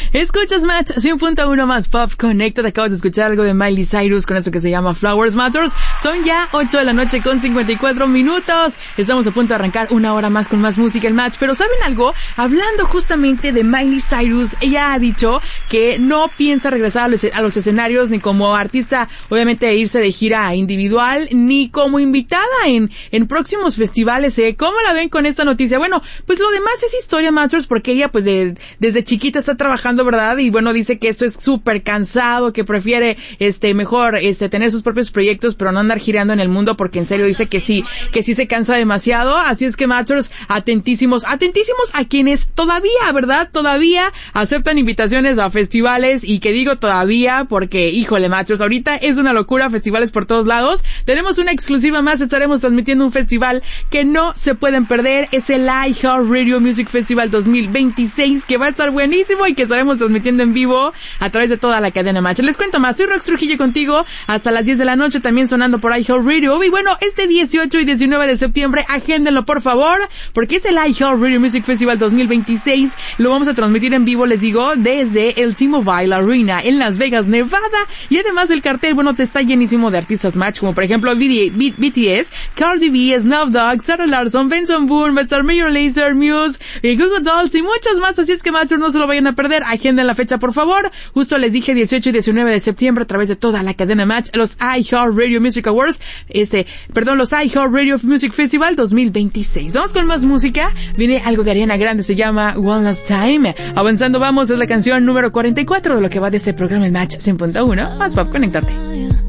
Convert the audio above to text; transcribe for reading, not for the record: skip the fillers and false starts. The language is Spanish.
Escuchas Match 100.1 más Pop Connected. Acabas de escuchar algo de Miley Cyrus con eso que se llama Flowers Matters. Son ya 8 de la noche con 54 minutos. Estamos a punto de arrancar una hora más con más música en Match. Pero ¿saben algo? Hablando justamente de Miley Cyrus, ella ha dicho que no piensa regresar a los escenarios ni como artista, obviamente irse de gira individual, ni como invitada en próximos festivales. ¿Cómo la ven con esta noticia? Bueno, pues lo demás es historia, Matters, porque ella pues desde chiquita está trabajando, ¿verdad? Y bueno, dice que esto es súper cansado, que prefiere mejor tener sus propios proyectos, pero no andar girando en el mundo, porque en serio dice que sí se cansa demasiado. Así es que, Matters, atentísimos a quienes todavía, ¿verdad? Todavía aceptan invitaciones a festivales, y que digo todavía porque, híjole, Matters, ahorita es una locura, festivales por todos lados. Tenemos una exclusiva más, estaremos transmitiendo un festival que no se pueden perder, es el iHeartRadio Music Festival 2026, que va a estar buenísimo y que estaremos transmitiendo en vivo a través de toda la cadena Match. Les cuento más, soy Rox Trujillo contigo hasta las 10 de la noche, también sonando por iHeartRadio. Y bueno, este 18 y 19 de septiembre, agéndenlo por favor, porque es el iHeartRadio Music Festival 2026. Lo vamos a transmitir en vivo, les digo, desde el T-Mobile Arena en Las Vegas, Nevada. Y además el cartel, bueno, te está llenísimo de artistas Match, como por ejemplo BTS, Cardi B, Snoop Dogg, Sarah Larsson, Benson Boone, va a estar Major Lazer, Muse, Google Dolls y muchos más. Así es que, Match, no se lo vayan a perder. Agenden la fecha, por favor. Justo les dije 18 y 19 de septiembre a través de toda la cadena Match, los iHeartRadio Music Awards, los iHeartRadio Music Festival 2026. Vamos con más música. Viene algo de Ariana Grande, se llama One Last Time. Avanzando vamos, es la canción número 44 de lo que va de este programa en Match 100.1 más Pop, conéctate.